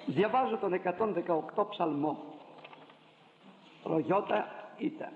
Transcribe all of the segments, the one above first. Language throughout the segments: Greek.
Διαβάζω τον 118 ψαλμό. Ρογιώτα ήτα.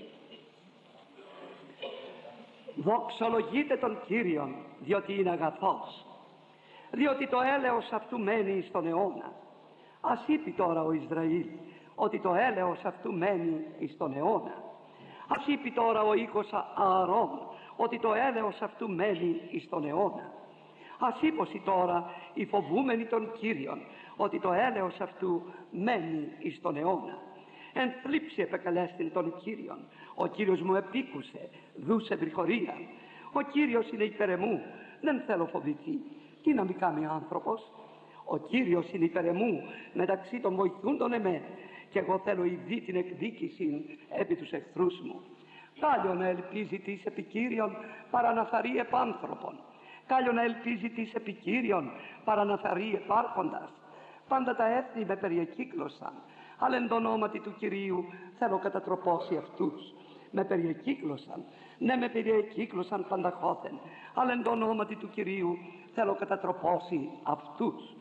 Δοξολογείτε τον Κύριον, διότι είναι αγαθός, διότι το έλεος αυτού μένει στον αιώνα. Ας είπε τώρα ο Ισραήλ ότι το έλεος αυτού μένει στον αιώνα. Ας είπε τώρα ο οίκος Ααρών ότι το έλεος αυτού μένει στον αιώνα. Ας είπωση τώρα οι φοβούμενοι των Κύριων ότι το έλεος αυτού μένει στον αιώνα. Εν θλίψη επεκαλέστην τον Κύριον, ο Κύριος μου επίκουσε, δούσε βρυχωρία. Ο Κύριος είναι υπέρ εμού, δεν θέλω φοβηθεί. Τι να μη κάνει άνθρωπος? Ο Κύριος είναι υπέρ εμού, μεταξύ των βοηθούντων εμέ, και εγώ θέλω ειδεί την εκδίκηση επί τους εχθρούς μου. Κάλλιο να ελπίζει της επικύριον παρά να θαρεί επάνθρωπον. Κάλλιο να ελπίζει της επικύριον παρά να θαρεί επάρχοντας. Πάντα τα έθνη με περιεκύκλωσαν, αλλά εν το ονόματι του Κυρίου θέλω κατατροπώσει αυτούς. Με περιεκύκλωσαν, ναι, με περιεκύκλωσαν πανταχώθεν, αλλά εν το ονόματι του Κυρίου θέλω κατατροπώσει αυτούς.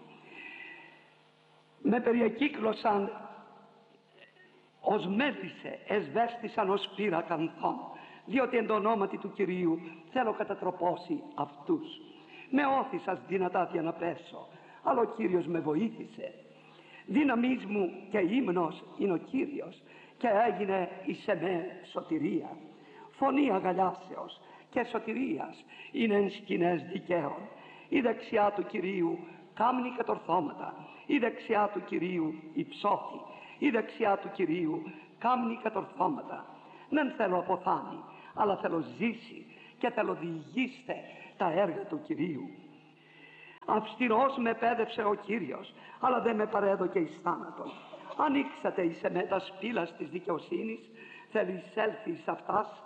Με περιεκύκλωσαν ως μέλισσε, εσβέστησαν ως πύρα κανθών, διότι εν το όνόματι του Κυρίου θέλω κατατροπώσει αυτούς. Με όθησας δυνατά για να πέσω, αλλά ο Κύριος με βοήθησε. Δύναμής μου και ύμνος είναι ο Κύριος, και έγινε εις εμέ σωτηρία. Φωνή αγαλιάσεως και σωτηρίας είναι εν σκηνές δικαίων. Η δεξιά του Κυρίου κάμνη κατορθώματα, η δεξιά του Κυρίου υψώθη, η δεξιά του Κυρίου κάμνη κατορθώματα. Δεν θέλω αποθάνει, αλλά θέλω ζήσει και θέλω διηγήστε τα έργα του Κυρίου. Αυστηρός με επέδευσε ο Κύριος, αλλά δεν με παρέδωκε εις θάνατον. Ανοίξατε εις εμέ τα σπήλας της δικαιοσύνης, θέλω εισέλθει εις αυτάς,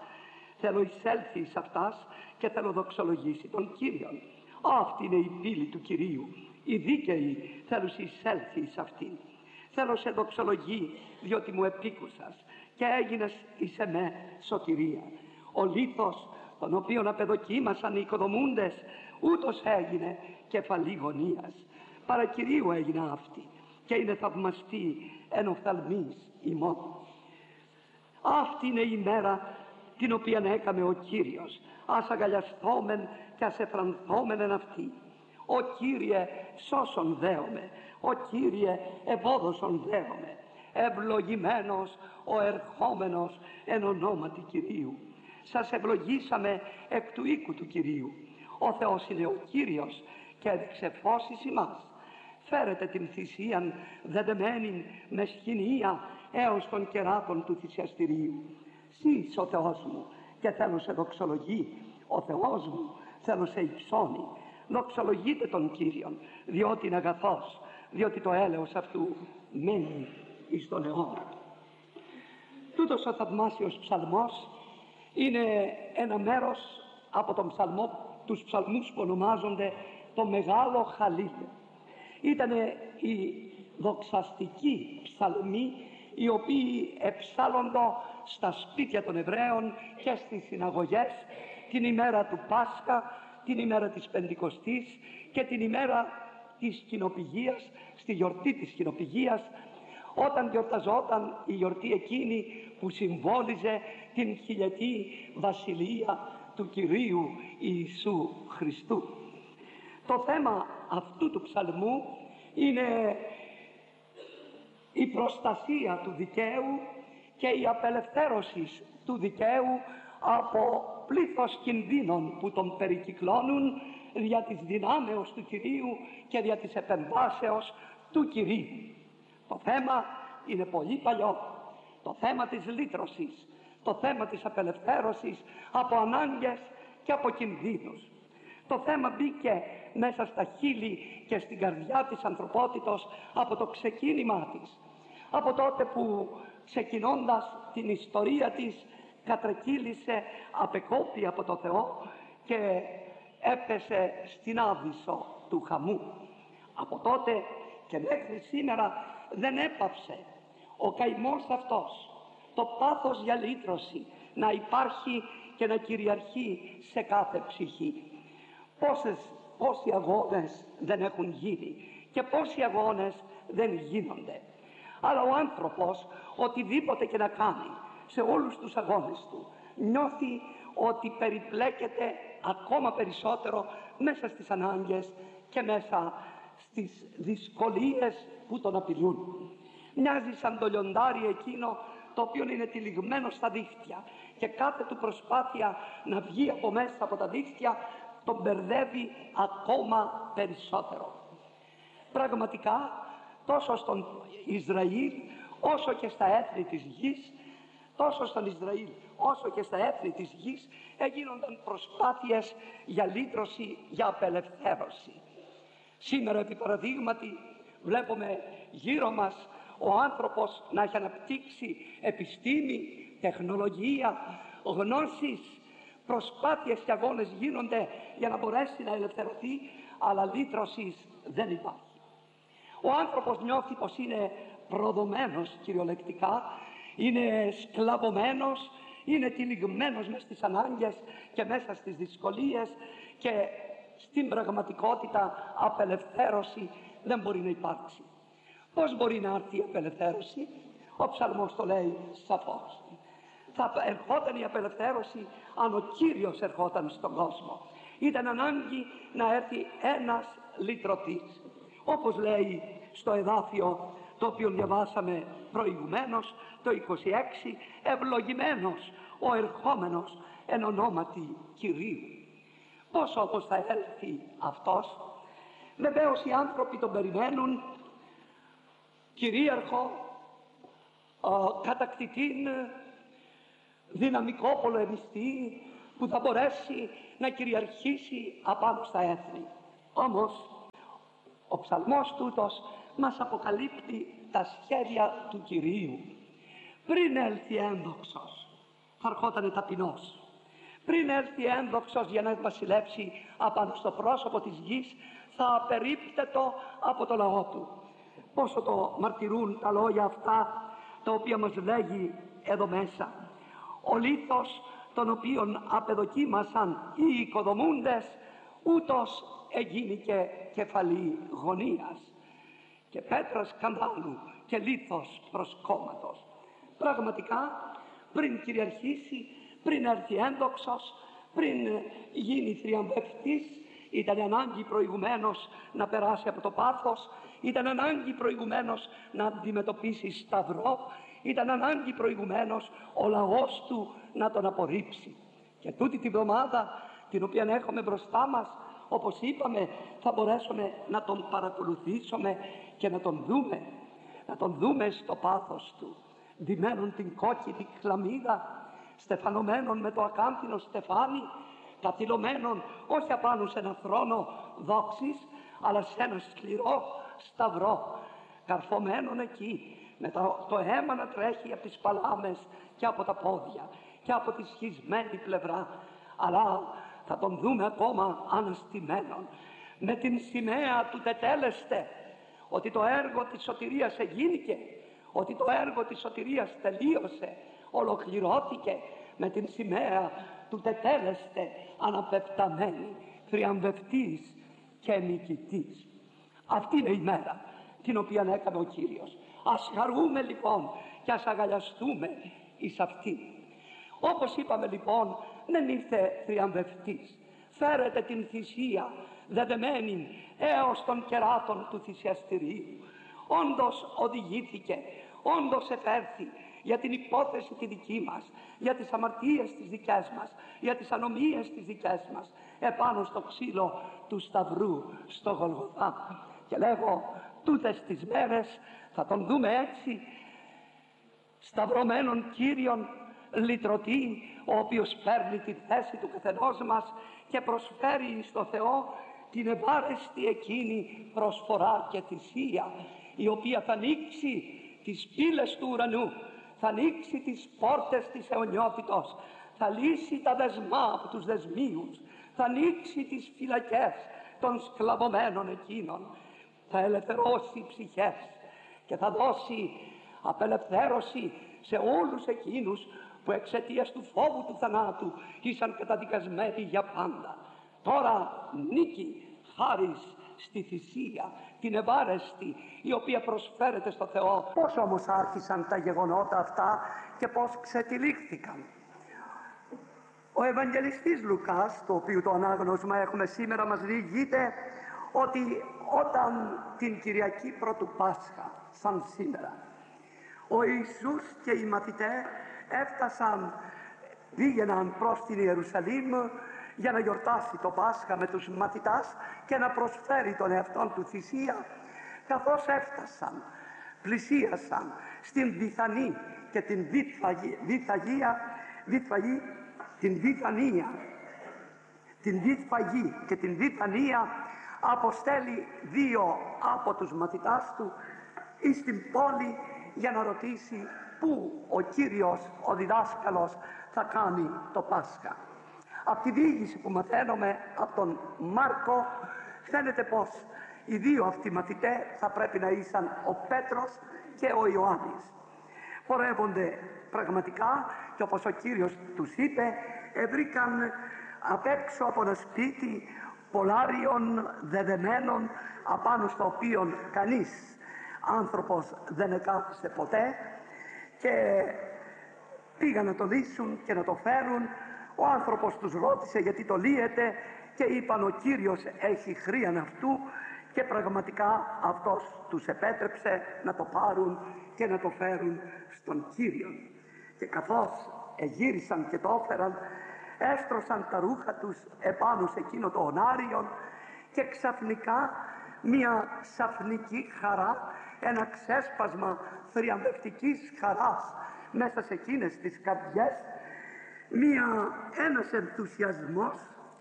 και θέλω δοξολογήσει τον Κύριον. Αυτή είναι η πύλη του Κυρίου, οι δίκαιοι θέλουν εισέλθει εις αυτήν. Θέλω σε δοξολογεί, διότι μου επίκουσας και έγινες εις εμέ σωτηρία. Ο λίθος τον οποίον απεδοκίμασαν οι οικοδομούντες, ούτως έγινε κεφαλή γωνίας. Παρακυρίου έγινα αυτή, και είναι θαυμαστή εν οφθαλμής ημών. Αυτή είναι η μέρα την οποία έκαμε ο Κύριος. Ας αγκαλιαστόμεν και ας εφρανθόμεν εν αυτή. Ο Κύριε σώσον δέομαι, ο Κύριε ευόδωσον δέομαι. Ευλογημένος ο ερχόμενος εν ονόματι Κυρίου. Σας ευλογήσαμε εκ του οίκου του Κυρίου. Ο Θεός είναι ο Κύριος και έδειξε φως εις ημάς. Φέρετε την θυσίαν δεδεμένη με σκηνία έως των κεράτων του θυσιαστηρίου. Σεις ο Θεός μου και θέλω σε δοξολογεί, ο Θεός μου θέλω σε υψώνει. Δοξολογείτε τον Κύριον, διότι είναι αγαθός, διότι το έλεος αυτού μένει εις τον αιώνα. Τούτος ο θαυμάσιος ψαλμός είναι ένα μέρος από τον ψαλμό, τους ψαλμούς που ονομάζονται το Μεγάλο Χαλίλ. Ήτανε οι δοξαστικοί ψαλμοί, οι οποίοι εψάλλοντο στα σπίτια των Εβραίων και στις συναγωγές την ημέρα του Πάσχα, την ημέρα της Πεντηκοστής και την ημέρα της Κοινοπηγίας, στη γιορτή της Κοινοπηγίας, όταν γιορταζόταν η γιορτή εκείνη που συμβόλιζε την χιλιετή βασιλεία του Κυρίου Ιησού Χριστού. Το θέμα αυτού του ψαλμού είναι η προστασία του δικαίου και η απελευθέρωση του δικαίου από πλήθος κινδύνων που τον περικυκλώνουν δια της δυνάμεως του Κυρίου και δια της επεμβάσεως του Κυρίου. Το θέμα είναι πολύ παλιό. Το θέμα της λύτρωσης, το θέμα της απελευθέρωσης από ανάγκες και από κινδύνους. Το θέμα μπήκε μέσα στα χείλη και στην καρδιά της ανθρωπότητος από το ξεκίνημά της. Από τότε που ξεκινώντας την ιστορία της κατρακύλησε απεκόπη από το Θεό και έπεσε στην άβυσσο του χαμού. Από τότε και μέχρι σήμερα δεν έπαυσε ο καημός αυτός, το πάθος για λύτρωση να υπάρχει και να κυριαρχεί σε κάθε ψυχή. Πόσοι αγώνες δεν έχουν γίνει και πόσοι αγώνες δεν γίνονται. Αλλά ο άνθρωπος, οτιδήποτε και να κάνει σε όλους τους αγώνες του, νιώθει ότι περιπλέκεται ακόμα περισσότερο μέσα στις ανάγκες και μέσα στις δυσκολίες που τον απειλούν. Μοιάζει σαν το λιοντάρι εκείνο το οποίο είναι τυλιγμένο στα δίχτυα και κάθε του προσπάθεια να βγει από μέσα από τα δίχτυα τον μπερδεύει ακόμα περισσότερο. Πραγματικά, τόσο στον Ισραήλ όσο και στα έθνη της γης, τόσο στον Ισραήλ όσο και στα έθνη της γης έγινονταν προσπάθειες για λύτρωση, για απελευθέρωση. Σήμερα, επί παραδείγματι, βλέπουμε γύρω μας ο άνθρωπος να έχει αναπτύξει επιστήμη, τεχνολογία, γνώσεις, προσπάθειες και αγώνες γίνονται για να μπορέσει να ελευθερωθεί, αλλά λύτρωσης δεν υπάρχει. Ο άνθρωπος νιώθει πως είναι προδομένος κυριολεκτικά, είναι σκλαβωμένος, είναι τυλιγμένος μες στις ανάγκες και μέσα στις δυσκολίες και στην πραγματικότητα απελευθέρωση δεν μπορεί να υπάρξει. Πώς μπορεί να έρθει η απελευθέρωση? Ο ψαλμός το λέει σαφώς. Θα ερχόταν η απελευθέρωση αν ο Κύριος ερχόταν στον κόσμο. Ήταν ανάγκη να έρθει ένας λυτρωτής. Όπως λέει στο εδάφιο το οποίο διαβάσαμε προηγουμένως, το 26, ευλογημένος ο ερχόμενος εν ονόματι Κυρίου. Πώς όμως θα έλθει αυτός? Βεβαίως οι άνθρωποι τον περιμένουν κυρίαρχο, κατακτητήν, δυναμικό πολεμιστή που θα μπορέσει να κυριαρχήσει απάνω στα έθνη. Όμως ο ψαλμός τούτος μας αποκαλύπτει τα σχέδια του Κυρίου. Πριν έλθει ένδοξος θα ερχότανε ταπεινός. Πριν έρθει ένδοξος για να βασιλεύσει απάνω στο πρόσωπο της γης, θα απερίπτετο από το λαό του. Πόσο το μαρτυρούν τα λόγια αυτά τα οποία μας λέγει εδώ μέσα. Ο λίθος τον οποίον απεδοκίμασαν οι οικοδομούντες, ούτως εγίνηκε κεφαλή γωνίας και πέτρα σκανδάλου και λίθος προσκόμματος. Πραγματικά πριν κυριαρχήσει, πριν έρθει ένδοξος, πριν γίνει θριαμβευτής, ήταν ανάγκη προηγουμένως να περάσει από το πάθος, ήταν ανάγκη προηγουμένως να αντιμετωπίσει σταυρό, ήταν ανάγκη προηγουμένως ο λαός του να τον απορρίψει. Και τούτη τη βδομάδα την οποία έχουμε μπροστά μας, όπως είπαμε, θα μπορέσουμε να τον παρακολουθήσουμε και να τον δούμε στο πάθος του, ντυμένον την κόκκινη χλαμίδα, στεφανωμένον με το ακάνθινο στεφάνι, καθυλωμένον όχι απάνω σε ένα θρόνο δόξης, αλλά σε ένα σκληρό σταυρό, καρφωμένον εκεί, με το αίμα να τρέχει από τις παλάμες και από τα πόδια και από τη σχισμένη πλευρά, αλλά θα τον δούμε ακόμα αναστημένον, με την σημαία του τετέλεστε, ότι το έργο της σωτηρίας εγίνηκε, ότι το έργο της σωτηρίας τελείωσε, ολοκληρώθηκε, με την σημαία του τετέλεστε αναπεπταμένη, θριαμβευτής και νικητής. Αυτή είναι η μέρα την οποία έκανε ο Κύριος. Ας χαρούμε λοιπόν και ας αγαλιαστούμε εις αυτή. Όπως είπαμε λοιπόν, δεν ήρθε θριαμβευτής. Φέρετε την θυσία δεδεμένη έως των κεράτων του θυσιαστηρίου. Όντως οδηγήθηκε, όντως εφέρθη για την υπόθεση τη δική μας, για τις αμαρτίες τις δικές μας, για τις ανομίες τις δικές μας, επάνω στο ξύλο του σταυρού στο Γολγοθά. Και λέγω, τούτες τις μέρες θα τον δούμε έτσι, σταυρωμένον Κύριον, λυτρωτή, ο οποίος παίρνει τη θέση του καθενός μας και προσφέρει στο Θεό την ευάρεστη εκείνη προσφορά και θυσία, η οποία θα ανοίξει τις πύλες του ουρανού, θα ανοίξει τις πόρτες της αιωνιότητος, θα λύσει τα δεσμά από τους δεσμίους, θα ανοίξει τις φυλακές των σκλαβωμένων εκείνων, θα ελευθερώσει ψυχές και θα δώσει απελευθέρωση σε όλους εκείνους που εξαιτίας του φόβου του θανάτου ήσαν καταδικασμένοι για πάντα. Τώρα νίκη, χάρις στη θυσία, την ευάρεστη, η οποία προσφέρεται στο Θεό. Πώς όμως άρχισαν τα γεγονότα αυτά και πώς ξετυλίχθηκαν? Ο Ευαγγελιστής Λουκάς, το οποίο το ανάγνωσμα έχουμε σήμερα, μας διηγείται ότι όταν την Κυριακή πρώτου Πάσχα, σαν σήμερα, ο Ιησούς και οι μαθητές πήγαιναν προς την Ιερουσαλήμ για να γιορτάσει το Πάσχα με τους μαθητάς και να προσφέρει τον εαυτόν του θυσία. Καθώς έφτασαν, πλησίασαν στην Βιθανή και την Βηθφαγή και την Βιθανία, αποστέλει 2 από τους μαθητάς του εις την πόλη για να ρωτήσει πού ο Κύριος, ο διδάσκαλος, θα κάνει το Πάσχα. Από τη διήγηση που μαθαίνουμε από τον Μάρκο φαίνεται πως οι 2 αυτοί μαθητές θα πρέπει να ήσαν ο Πέτρος και ο Ιωάννης. Πορεύονται πραγματικά και όπως ο Κύριος τους είπε, βρήκαν απ' έξω από ένα σπίτι πολάριων δεδεμένων, απάνω στο οποίο κανείς άνθρωπος δεν εκάθισε ποτέ, και πήγαν να το λύσουν και να το φέρουν. Ο άνθρωπος τους ρώτησε γιατί το λύετε και είπαν ο Κύριος έχει χρίαν αυτού, και πραγματικά αυτός τους επέτρεψε να το πάρουν και να το φέρουν στον Κύριο. Και καθώς εγύρισαν και το έφεραν, έστρωσαν τα ρούχα τους επάνω σε εκείνο το ονάριον και ξαφνικά μια σαφνική χαρά, ένα ξέσπασμα θριαμβευτικής χαράς μέσα σε εκείνες τις καρδιές, ένας ενθουσιασμός,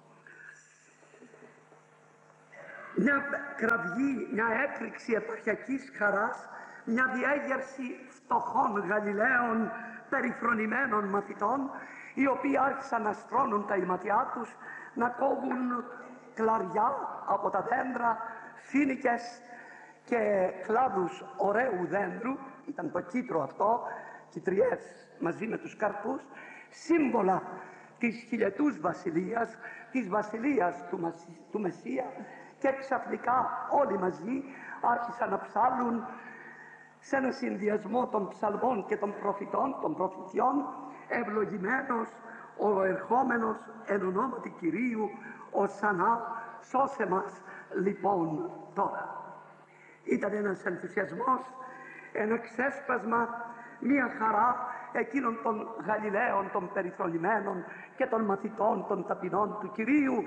μια κραυγή, μια έκρηξη επαρχιακής χαράς, μια διέγερση φτωχών Γαλιλαίων περιφρονημένων μαθητών, οι οποίοι άρχισαν να στρώνουν τα ηματιά τους, να κόβουν κλαριά από τα δέντρα, φοίνικες και κλάδους ωραίου δέντρου, ήταν το κίτρο αυτό, κιτριές μαζί με τους καρπούς, σύμβολα της χιλιετούς βασιλείας, της βασιλείας του Μεσσία, και ξαφνικά όλοι μαζί άρχισαν να ψάλουν σε ένα συνδυασμό των ψαλμών και των προφητών, των προφητιών, ευλογημένος ο ερχόμενος εν ονόματι Κυρίου, οσανά σώσε μας λοιπόν τώρα. Ήταν ένας ενθουσιασμός, ένα ξέσπασμα, μια χαρά εκείνων των Γαλιλαίων, των περιφρονημένων και των μαθητών των ταπεινών του Κυρίου.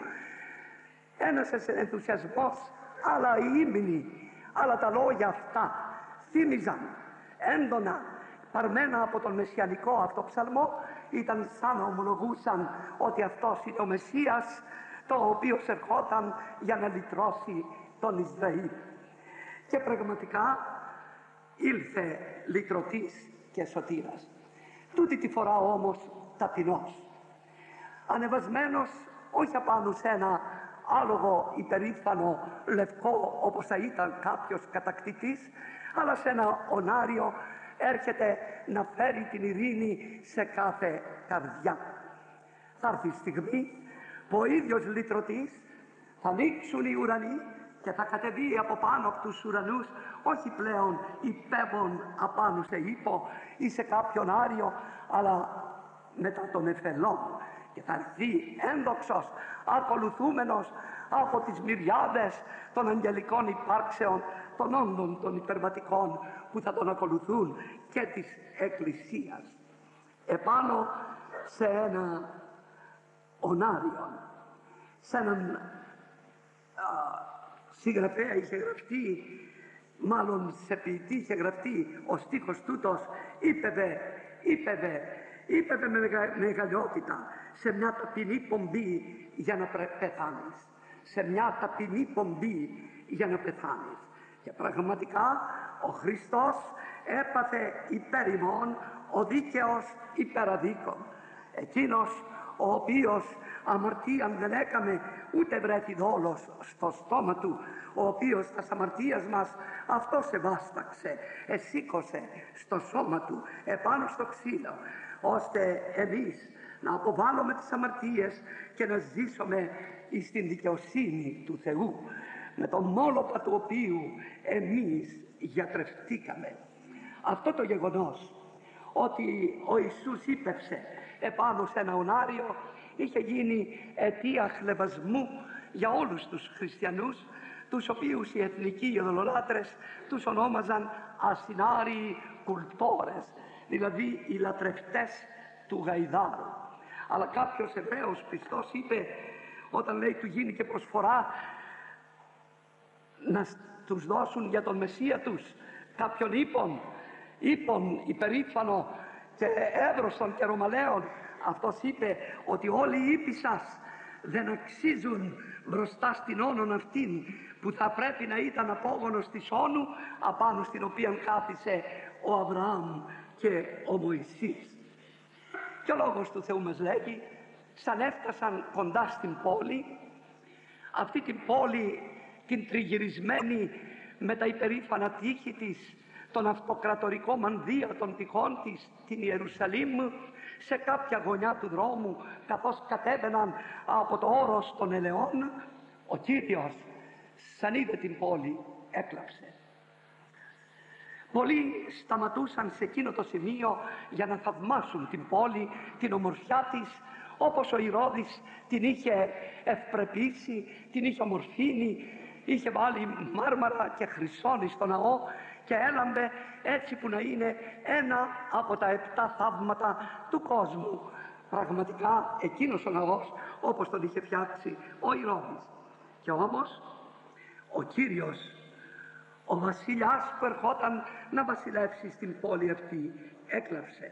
Ένας ενθουσιασμός, αλλά η ύμνη, αλλά τα λόγια αυτά θύμιζαν έντονα, παρμένα από τον μεσιανικό αυτό ψαλμό, ήταν σαν να ομολογούσαν ότι αυτός είναι ο Μεσσίας, το οποίος ερχόταν για να λυτρώσει τον Ισραήλ. Και πραγματικά ήλθε λυτρωτής και σωτήρας. Τούτη τη φορά όμως ταπεινός, ανεβασμένος όχι απάνω σε ένα άλογο υπερήφανο λευκό όπως θα ήταν κάποιος κατακτητής, αλλά σε ένα ονάριο έρχεται να φέρει την ειρήνη σε κάθε καρδιά. Θα έρθει η στιγμή που ο ίδιος λυτρωτής θα ανοίξουν οι ουρανοί και θα κατεβεί από πάνω από τους ουρανούς, όχι πλέον υπέβων απάνω σε ύπο ή σε κάποιον άριο, αλλά μετά των εφελών, και θα έρθει ένδοξος, ακολουθούμενος από τις μυριάδες των αγγελικών υπάρξεων, των όντων των υπερβατικών που θα τον ακολουθούν, και της Εκκλησίας, επάνω σε ένα ονάριο, σε έναν συγγραφέα είχε γραφτεί, μάλλον σε ποιητή είχε γραφτεί ο στίχος τούτος, είπευε με μεγαλειότητα, σε μια ταπεινή πομπή για να πεθάνεις, σε μια ταπεινή πομπή για να πεθάνεις. Και πραγματικά ο Χριστός έπαθε υπέρ ημών, ο δίκαιος υπέρ αδίκων, εκείνος ο οποίος αμαρτίαν δεν έκαμε, ούτε βρέθη δόλος στο στόμα του, ο οποίος τα αμαρτίας μας αυτός ευάσταξε, εσήκωσε στο σώμα του επάνω στο ξύλο, ώστε εμείς να αποβάλλουμε τις αμαρτίες και να ζήσουμε εις την δικαιοσύνη του Θεού. με το μόλοπα του οποίου εμείς γιατρευτήκαμε. Αυτό το γεγονός ότι ο Ιησούς ύπευσε επάνω σε ένα ονάριο είχε γίνει αιτία χλευασμού για όλους τους χριστιανούς, τους οποίους οι εθνικοί ειδωλολάτρες τους ονόμαζαν ασυνάριοι κουλτόρες, δηλαδή οι λατρευτές του γαϊδάρου. Αλλά κάποιος Εβραίος πιστός είπε, όταν λέει του γίνει και προσφορά να τους δώσουν για τον Μεσσία τους κάποιον ύπον υπερήφανο και εύρωστον και ρωμαλαίων, αυτός είπε ότι όλοι οι ύποι σας δεν αξίζουν μπροστά στην όνον αυτήν που θα πρέπει να ήταν απόγονος της όνου απάνω στην οποία κάθισε ο Αβραάμ και ο Μωυσής. Και ο Λόγος του Θεού μας λέγει, σαν έφτασαν κοντά στην πόλη, αυτή την πόλη την τριγυρισμένη με τα υπερήφανα τείχη της, τον αυτοκρατορικό μανδύα των τυχών της, την Ιερουσαλήμ, σε κάποια γωνιά του δρόμου, καθώς κατέβαιναν από το όρος των ελαιών, ο Κύριος, σαν είδε την πόλη, έκλαψε. Πολλοί σταματούσαν σε εκείνο το σημείο για να θαυμάσουν την πόλη, την ομορφιά της, όπως ο Ηρώδης την είχε ευπρεπήσει, την είχε ομορφύνει, είχε βάλει μάρμαρα και χρυσόνι στο ναό και έλαμπε έτσι που να είναι ένα από τα 7 θαύματα του κόσμου. Πραγματικά εκείνος ο ναός όπως τον είχε φτιάξει ο Ηρώδης. Και όμως ο Κύριος, ο βασιλιάς που ερχόταν να βασιλεύσει στην πόλη αυτή, έκλαψε.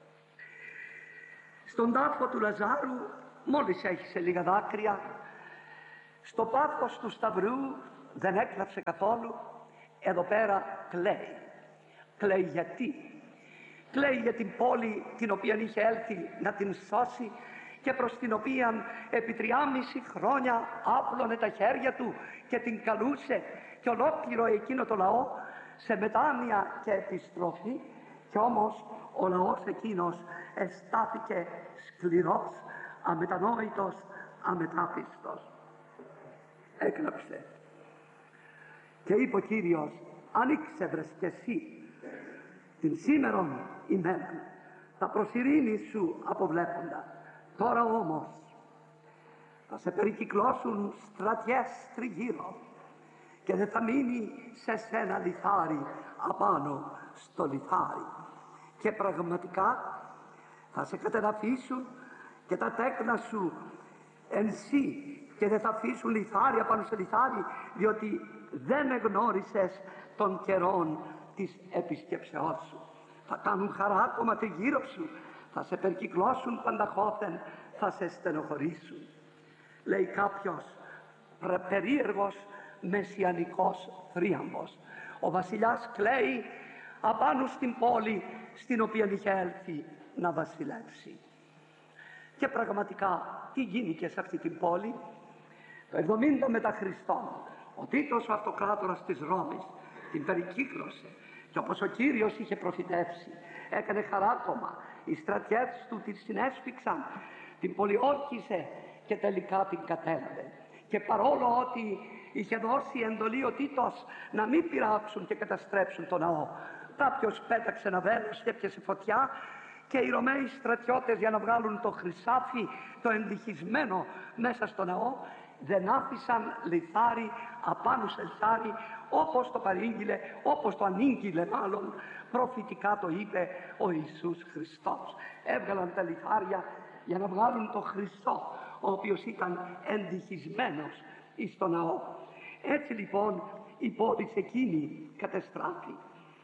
Στον τάφο του Λαζάρου μόλις έχισε λίγα δάκρυα, στο πάθος του Σταυρού δεν έκλαψε καθόλου. Εδώ πέρα κλαίει. Κλαίει γιατί? Κλαίει για την πόλη την οποία είχε έλθει να την σώσει και προς την οποία επί 3,5 χρόνια άπλωνε τα χέρια του και την καλούσε και ολόκληρο εκείνο το λαό σε μετάνοια και επιστροφή, και όμως ο λαός εκείνος εστάθηκε σκληρός, αμετανόητος, αμετάπιστος. Έκλαψε και είπε ο Κύριος, αν ήξευρες κι εσύ την σήμερον ημέρα τα προσειρήνη σου αποβλέποντα, τώρα όμως θα σε περικυκλώσουν στρατιές τριγύρω και δεν θα μείνει σε σένα λιθάρι απάνω στο λιθάρι, και πραγματικά θα σε κατεδαφίσουν και τα τέκνα σου ενσύ και δεν θα αφήσουν λιθάρι απάνω σε λιθάρι, διότι δεν εγνώρισες των καιρών της επισκεψεώς σου. Θα κάνουν χαράκωμα τριγύρω σου, θα σε περικυκλώσουν πανταχώθεν, θα σε στενοχωρήσουν. Λέει κάποιος περίεργος μεσιανικός θρίαμβος. Ο βασιλιάς κλαίει απάνω στην πόλη στην οποία είχε έλθει να βασιλεύσει. Και πραγματικά τι γίνηκε σε αυτή την πόλη? Το 70 μετά Χριστόν ο Τίτος, ο αυτοκράτορας της Ρώμης, την περικύκλωσε και όπως ο Κύριος είχε προφητεύσει έκανε χαράκωμα, οι στρατιές του την συνέσφιξαν, την πολιόρκησε και τελικά την κατέλαβε. Και παρόλο ότι είχε δώσει εντολή ο Τίτος να μην πειράξουν και καταστρέψουν τον ναό, κάποιος πέταξε ένα βέλος και έπιασε φωτιά και οι Ρωμαίοι στρατιώτες, για να βγάλουν το χρυσάφι το ενδυχισμένο μέσα στο ναό, δεν άφησαν λιθάρι απάνω σε λιθάρι, όπως το παρήγγειλε, όπως το ανήγγειλε μάλλον, προφητικά το είπε ο Ιησούς Χριστός. Έβγαλαν τα λιθάρια για να βγάλουν το χρυσό, ο οποίος ήταν ενδυχισμένος εις το ναό. Έτσι λοιπόν η πόλη εκείνη κατεστράφη.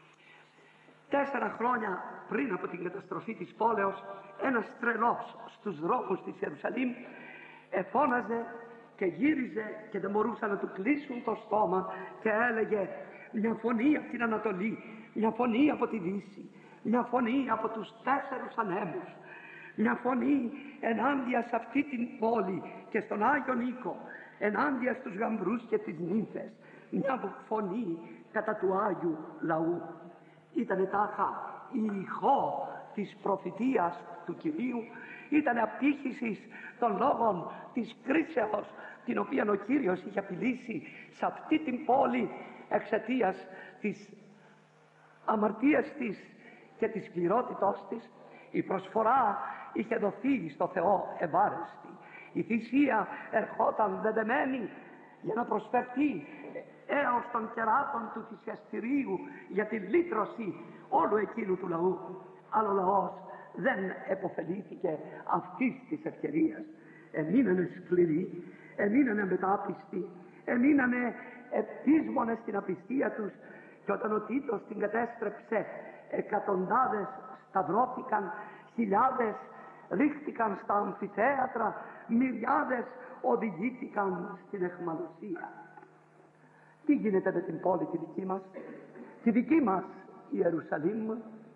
4 χρόνια πριν από την καταστροφή της πόλεως, ένας τρελός στους δρόμους της Ιερουσαλήμ εφώναζε και γύριζε και δεν μπορούσαν να του κλείσουν το στόμα και έλεγε μια φωνή από την Ανατολή, μια φωνή από τη Δύση, μια φωνή από τους 4 ανέμους, μια φωνή ενάντια σε αυτή την πόλη και στον Άγιο Νίκο, ενάντια στους γαμπρούς και τις νύμφες, μια φωνή κατά του Άγιου Λαού. Ήτανε τάχα η ηχό της προφητείας του Κυρίου, ήταν απήχησης των λόγων της κρίσεως την οποία ο Κύριος είχε απειλήσει σε αυτή την πόλη εξαιτίας της αμαρτίας της και της σκληρότητός της, η προσφορά είχε δοθεί στο Θεό ευάρεστη. Η θυσία ερχόταν δεδεμένη για να προσφερθεί έως των κεράτων του θυσιαστηρίου για τη λύτρωση όλου εκείνου του λαού. Αλλά ο λαός δεν επωφελήθηκε αυτής της ευκαιρίας. Εμείνανε σκληροί, εμείνανε μετάπιστοι, εμείνανε επίσμονες στην απιστία τους, και όταν ο Τίτος την κατέστρεψε, εκατοντάδες σταυρώθηκαν, χιλιάδες ρίχτηκαν στα αμφιθέατρα, μυριάδες οδηγήθηκαν στην αιχμαλωσία. Τι γίνεται με την πόλη τη δική μας, τη δική μας Ιερουσαλήμ?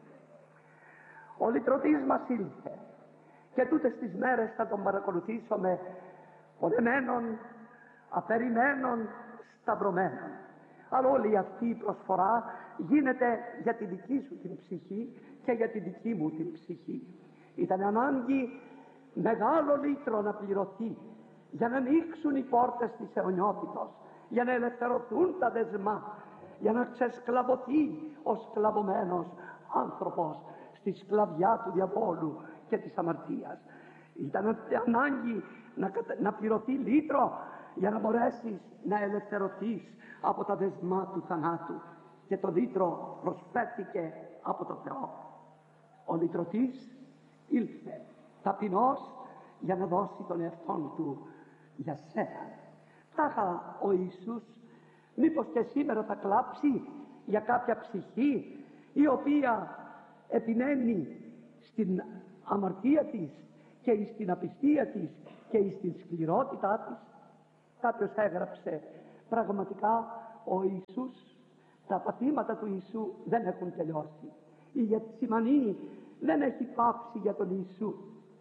Ο λυτρωτής μας ήλθε και τούτες τις μέρες θα τον παρακολουθήσουμε πονεμένον, αφερημένον, σταυρωμένον. Αλλά όλη αυτή η προσφορά γίνεται για τη δική σου την ψυχή και για τη δική μου την ψυχή. Ήταν ανάγκη μεγάλο λύτρο να πληρωθεί για να ανοίξουν οι πόρτες της αιωνιότητος, για να ελευθερωθούν τα δεσμά, για να ξεσκλαβωθεί ο σκλαβωμένος άνθρωπος στη σκλαβιά του διαβόλου και της αμαρτίας. Ήταν ανάγκη να πληρωθεί λύτρο για να μπορέσεις να ελευθερωθείς από τα δεσμά του θανάτου, και το λύτρο προσφέρθηκε από το Θεό. Ο λυτρωτής ήλθε ταπεινός για να δώσει τον εαυτόν του για σένα. Τάχα ο Ιησούς μήπως και σήμερα θα κλάψει για κάποια ψυχή η οποία επιμένει στην αμαρτία της και στην απιστία της και στην σκληρότητά της? Κάποιος έγραψε, πραγματικά ο Ιησούς, τα παθήματα του Ιησού δεν έχουν τελειώσει. Η Γεθσιμανή δεν έχει πάψει για τον Ιησού.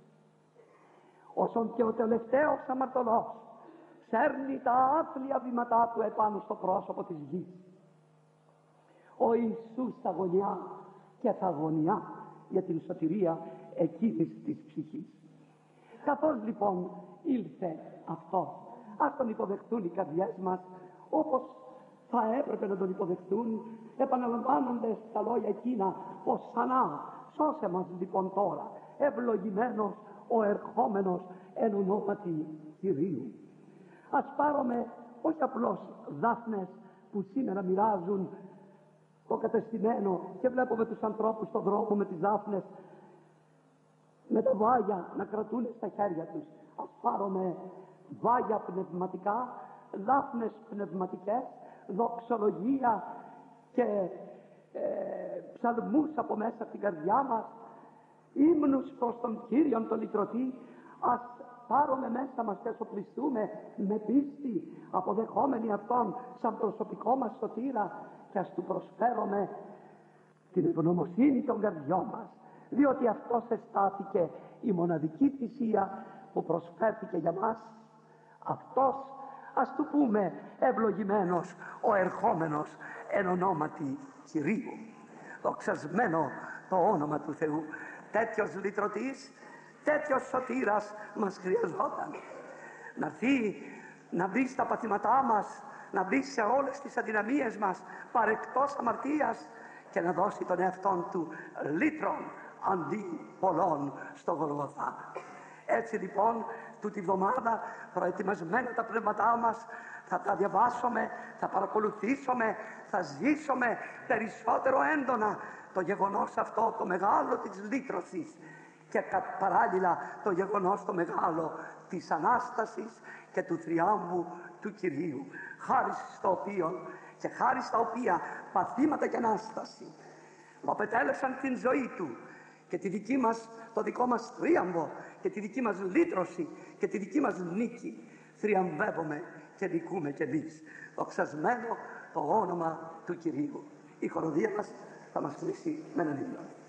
Όσον και ο τελευταίος αμαρτωλός σέρνει τα άθλια βήματά του επάνω στο πρόσωπο της γης, ο Ιησούς θα αγωνιά και θα αγωνιά για την σωτηρία εκείνης της ψυχής. Καθώς λοιπόν ήλθε αυτό, ας τον υποδεχτούν οι καρδιές μας όπως θα έπρεπε να τον υποδεχτούν, επαναλαμβάνοντας τα λόγια εκείνα, «Ωσανά, σώσε μας λοιπόν τώρα, ευλογημένος ο ερχόμενος εν ονόματι Κυρίου». Ας πάρουμε όχι απλώς δάφνες που σήμερα μοιράζουν το κατεστημένο και βλέπουμε τους ανθρώπους στον δρόμο με τις δάφνες, με τα βάγια να κρατούν στα χέρια τους. Ας πάρουμε βάγια πνευματικά, δάφνες πνευματικές, δοξολογία και ψαλμούς από μέσα από την καρδιά μας, ύμνους προς τον Κύριον τον λυτρωτή. Ας πάρουμε μέσα μας και ας οπλιστούμε με πίστη, αποδεχόμενοι Αυτόν σαν προσωπικό μας σωτήρα, και ας Του προσφέρουμε την ευγνωμοσύνη των καρδιών μας, διότι Αυτός εστάθηκε η μοναδική θυσία που προσφέρθηκε για μας. Αυτός, ας Του πούμε, ευλογημένος ο ερχόμενος εν ονόματι Κυρίου. Δοξασμένο το όνομα του Θεού. Τέτοιος λυτρωτής, τέτοιος σωτήρας μας χρειαζόταν. Να έρθει να μπει στα παθήματά μας, να μπει σε όλες τις αδυναμίες μας παρεκτός αμαρτίας και να δώσει τον εαυτόν Του λύτρων αντί πολλών στο Γολγοθά. Έτσι λοιπόν τούτη εβδομάδα, προετοιμασμένα τα πνεύματά μας, θα τα διαβάσουμε, θα παρακολουθήσουμε, θα ζήσουμε περισσότερο έντονα το γεγονός αυτό το μεγάλο της λύτρωσης και παράλληλα το γεγονός το μεγάλο της Ανάστασης και του θριάμβου του Κυρίου, χάρη στο οποίο και χάρη στα οποία παθήματα και Ανάσταση που απετέλεσαν την ζωή Του και τη δική μας, το δικό μας θρίαμβο και τη δική μας λύτρωση και τη δική μας νίκη, θριαμβεύουμε και νικούμε κι εμείς. Δοξασμένο το όνομα του Κυρίου. Η χοροδία μας θα μας κλείσει με έναν ύμνο.